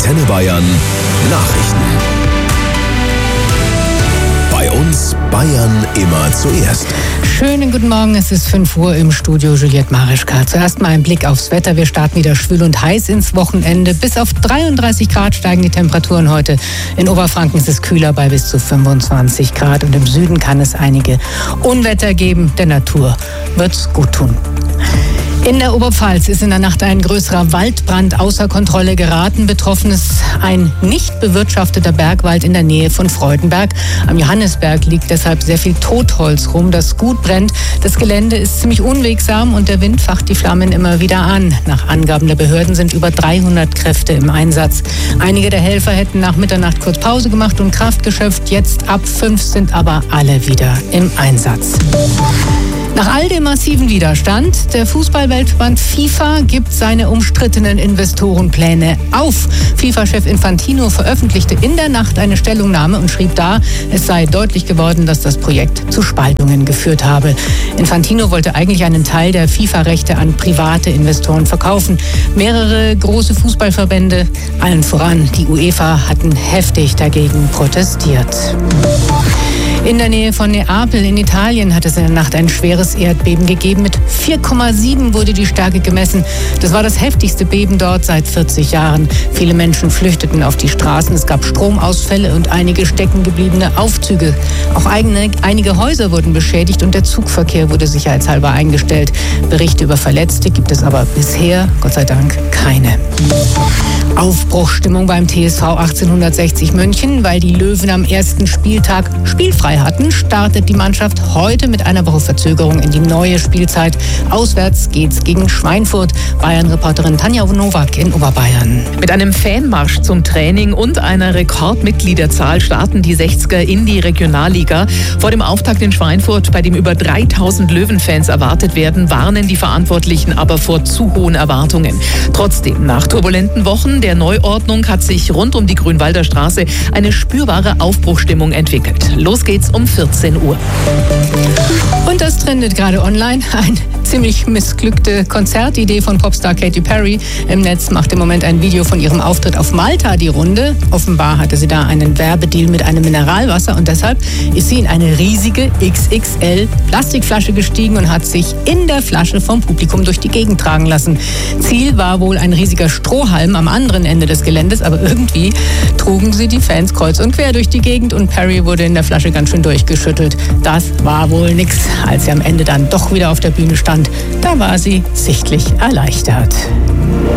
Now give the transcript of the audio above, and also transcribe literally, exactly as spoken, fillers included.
Antenne Bayern Nachrichten. Bei uns Bayern immer zuerst. Schönen guten Morgen, es ist fünf Uhr im Studio, Juliette Marischka. Zuerst mal ein Blick aufs Wetter. Wir starten wieder schwül und heiß ins Wochenende. Bis auf dreiunddreißig Grad steigen die Temperaturen heute. In Oberfranken ist es kühler bei bis zu fünfundzwanzig Grad. Und im Süden kann es einige Unwetter geben. Der Natur wird's gut tun. In der Oberpfalz ist in der Nacht ein größerer Waldbrand außer Kontrolle geraten. Betroffen ist ein nicht bewirtschafteter Bergwald in der Nähe von Freudenberg. Am Johannisberg liegt deshalb sehr viel Totholz rum, das gut brennt. Das Gelände ist ziemlich unwegsam und der Wind facht die Flammen immer wieder an. Nach Angaben der Behörden sind über dreihundert Kräfte im Einsatz. Einige der Helfer hätten nach Mitternacht kurz Pause gemacht und Kraft geschöpft. Jetzt ab fünf sind aber alle wieder im Einsatz. Nach all dem massiven Widerstand, der Fußballweltverband FIFA gibt seine umstrittenen Investorenpläne auf. FIFA-Chef Infantino veröffentlichte in der Nacht eine Stellungnahme und schrieb da, es sei deutlich geworden, dass das Projekt zu Spaltungen geführt habe. Infantino wollte eigentlich einen Teil der FIFA-Rechte an private Investoren verkaufen. Mehrere große Fußballverbände, allen voran die UEFA, hatten heftig dagegen protestiert. In der Nähe von Neapel in Italien hat es in der Nacht ein schweres Erdbeben gegeben. Mit vier Komma sieben wurde die Stärke gemessen. Das war das heftigste Beben dort seit vierzig Jahren. Viele Menschen flüchteten auf die Straßen. Es gab Stromausfälle und einige steckengebliebene Aufzüge. Auch eigene, einige Häuser wurden beschädigt und der Zugverkehr wurde sicherheitshalber eingestellt. Berichte über Verletzte gibt es aber bisher, Gott sei Dank, keine. Aufbruchsstimmung beim T S V achtzehnhundertsechzig München, weil die Löwen am ersten Spieltag spielfrei hatten, startet die Mannschaft heute mit einer Woche Verzögerung in die neue Spielzeit. Auswärts geht's gegen Schweinfurt. Bayern-Reporterin Tanja Nowak in Oberbayern. Mit einem Fanmarsch zum Training und einer Rekordmitgliederzahl starten die sechziger in die Regionalliga. Vor dem Auftakt in Schweinfurt, bei dem über dreitausend Löwenfans erwartet werden, warnen die Verantwortlichen aber vor zu hohen Erwartungen. Trotzdem, nach turbulenten Wochen der Neuordnung hat sich rund um die Grünwalder Straße eine spürbare Aufbruchsstimmung entwickelt. Los geht's um vierzehn Uhr. Und das trendet gerade online. Eine ziemlich missglückte Konzertidee von Popstar Katy Perry. Im Netz macht im Moment ein Video von ihrem Auftritt auf Malta die Runde. Offenbar hatte sie da einen Werbedeal mit einem Mineralwasser und deshalb ist sie in eine riesige X X L Plastikflasche gestiegen und hat sich in der Flasche vom Publikum durch die Gegend tragen lassen. Ziel war wohl ein riesiger Strohhalm am anderen Ende des Geländes, aber irgendwie trugen sie die Fans kreuz und quer durch die Gegend und Perry wurde in der Flasche ganz schön durchgeschüttelt. Das war wohl nix. Als sie am Ende dann doch wieder auf der Bühne stand, da war sie sichtlich erleichtert.